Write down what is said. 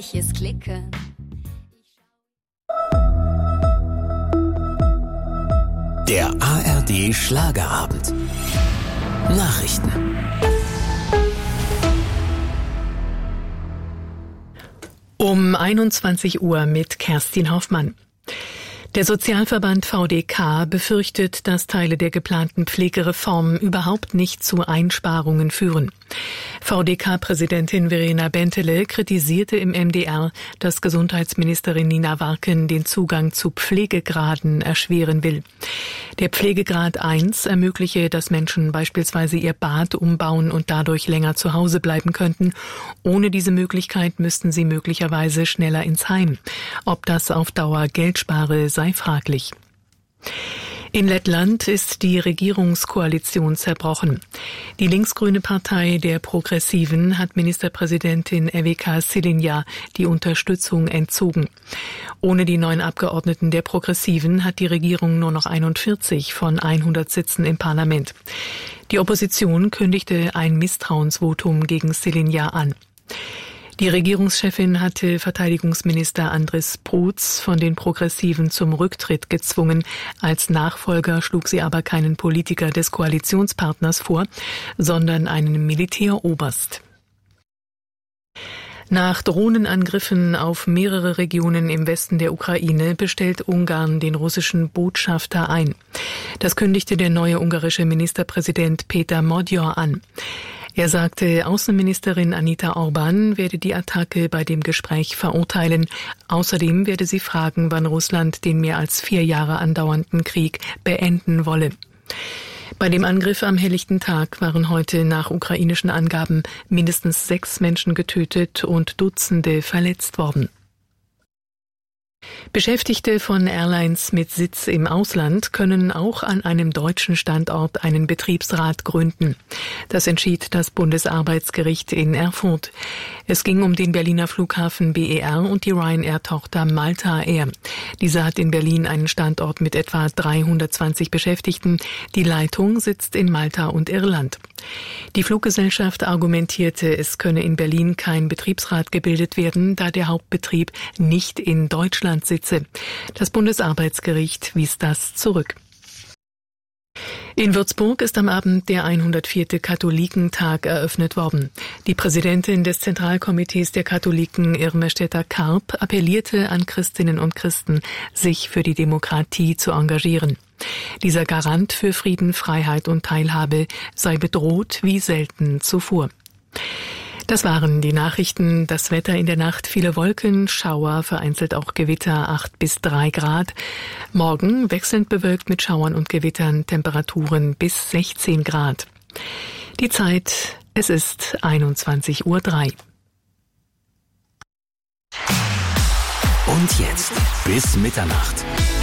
Klicken. Der ARD Schlagerabend. Nachrichten. Um 21 Uhr mit Kerstin Hoffmann. Der Sozialverband VDK befürchtet, dass Teile der geplanten Pflegereform überhaupt nicht zu Einsparungen führen. VDK-Präsidentin Verena Bentele kritisierte im MDR, dass Gesundheitsministerin Nina Warken den Zugang zu Pflegegraden erschweren will. Der Pflegegrad 1 ermögliche, dass Menschen beispielsweise ihr Bad umbauen und dadurch länger zu Hause bleiben könnten. Ohne diese Möglichkeit müssten sie möglicherweise schneller ins Heim. Ob das auf Dauer Geld spare, sei fraglich. In Lettland ist die Regierungskoalition zerbrochen. Die linksgrüne Partei der Progressiven hat Ministerpräsidentin Evika Šilinja die Unterstützung entzogen. Ohne die 9 Abgeordneten der Progressiven hat die Regierung nur noch 41 von 100 Sitzen im Parlament. Die Opposition kündigte ein Misstrauensvotum gegen Šilinja an. Die Regierungschefin hatte Verteidigungsminister Andris Prutz von den Progressiven zum Rücktritt gezwungen. Als Nachfolger schlug sie aber keinen Politiker des Koalitionspartners vor, sondern einen Militäroberst. Nach Drohnenangriffen auf mehrere Regionen im Westen der Ukraine bestellt Ungarn den russischen Botschafter ein. Das kündigte der neue ungarische Ministerpräsident Péter Magyar an. Er sagte, Außenministerin Anita Orban werde die Attacke bei dem Gespräch verurteilen. Außerdem werde sie fragen, wann Russland den mehr als 4 Jahre andauernden Krieg beenden wolle. Bei dem Angriff am helllichten Tag waren heute nach ukrainischen Angaben mindestens 6 Menschen getötet und Dutzende verletzt worden. Beschäftigte von Airlines mit Sitz im Ausland können auch an einem deutschen Standort einen Betriebsrat gründen. Das entschied das Bundesarbeitsgericht in Erfurt. Es ging um den Berliner Flughafen BER und die Ryanair-Tochter Malta Air. Diese hat in Berlin einen Standort mit etwa 320 Beschäftigten. Die Leitung sitzt in Malta und Irland. Die Fluggesellschaft argumentierte, es könne in Berlin kein Betriebsrat gebildet werden, da der Hauptbetrieb nicht in Deutschland sitze. Das Bundesarbeitsgericht wies das zurück. In Würzburg ist am Abend der 104. Katholikentag eröffnet worden. Die Präsidentin des Zentralkomitees der Katholiken, Irme Stetter-Karp, appellierte an Christinnen und Christen, sich für die Demokratie zu engagieren. Dieser Garant für Frieden, Freiheit und Teilhabe sei bedroht wie selten zuvor. Das waren die Nachrichten. Das Wetter in der Nacht: viele Wolken, Schauer, vereinzelt auch Gewitter, 8 bis 3 Grad. Morgen wechselnd bewölkt mit Schauern und Gewittern, Temperaturen bis 16 Grad. Die Zeit, es ist 21:03 Uhr. Und jetzt bis Mitternacht.